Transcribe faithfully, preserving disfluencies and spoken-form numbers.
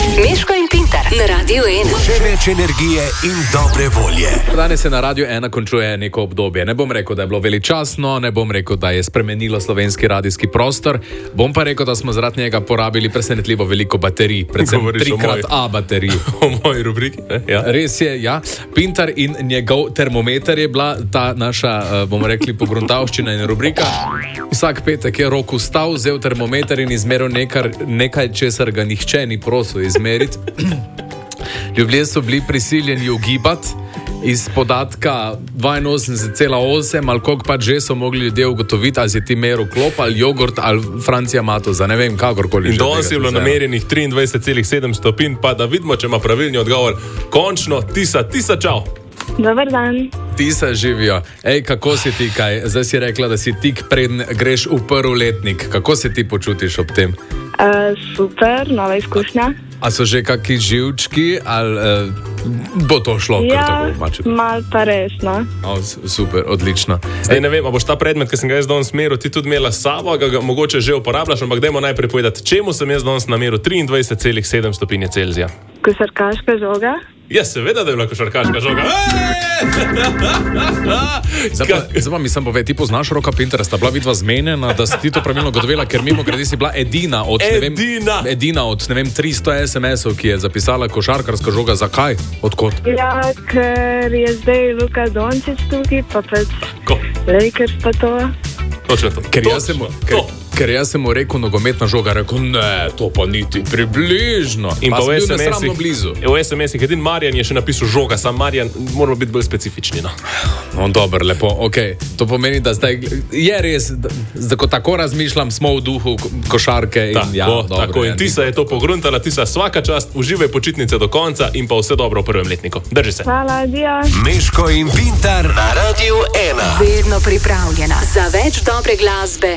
Meško in Pintar na Radiu ena. Še več energije in dobre volje. Danes se na Radiu ena končuje neko obdobje. Ne bom rekel, da je bilo veličastno, ne bom rekel, da je spremenilo slovenski radijski prostor. Bom pa rekel, da smo zaradi njega porabili presenetljivo veliko baterij. Predvsem trikrat A baterij. O moji rubriki. Ja. Res je, ja. Pintar in njegov termometer je bila ta naša, bomo rekli, pogruntavščina in rubrika. Vsak petek je Rok vstal, vzel termometer in izmeril nekaj, nekaj česar ga nihče ni prosil izmeriti. Ljudje so bili prisiljeni ugibati iz podatka dvainosemdeset cela osem, ali koliko pač že so mogli ljudje ugotoviti, ali si ti meril klop, ali jogurt, ali Francija Matoza, ne vem, kakorkoli. In danes je bilo namerjenih triindvajset celih sedem stopinj, pa da vidimo, če ima pravilni odgovor. Končno, Tisa, Tisa, čau! Dober dan. Tisa, živijo. Ej, kako si ti kaj? Zdaj si rekla, da si tik preden greš v prvi letnik. Kako se ti počutiš ob tem? Uh, super, nova izkušnja. A so že kakšni živčki, ali uh, bo to šlo? Ja, malo pa resno. Oh, super, odlično. Zdaj ne vem, a boš ta predmet, ki sem ga jaz danes meril, ti tudi imela s sabo, ga, ga mogoče že uporabljaš, ampak dajmo najprej povedati, čemu sem jaz danes nameril triindvajset celih sedem stopinje Celzija. Košarkaška žoga? Ja, seveda, da je bila košarkaška žoga. Zdaj pa mi sem povej, ti poznaš Roka Pintara, sta bila vidva zmenjena, da si ti to pravilno gotovila, ker mimo grede si bila edina od, ne vem, edina. edina od, ne vem, tristo es em esov, ki je zapisala košarkarska žoga. Zakaj? Odkot? Ja, ker je zdaj Luka Dončić tukaj, pa pač Ko? Lakers pa to. Točno to. Ker jaz sem mu, ker, ker jaz sem mu rekel nogometna žoga, rekel, ne, to pa niti približno. In pa v bil nesramno blizu. V es em esih edin Marjan je še napisal žoga, sam Marjan moramo biti bolj specifični. No, no dobro, lepo, ok. To pomeni, da zdaj je res, da, da ko tako razmišljam, smo v duhu košarke. In, tako, ja, dobro, tako. Ja, In Tisa je to pogruntala, Tisa, svaka čast, uživaj počitnice do konca in pa vse dobro v prvem letniku. Drži se. Hvala, adijo. Meško in Pintar na Radiu ena. Vedno pripravljena za več dobre glasbe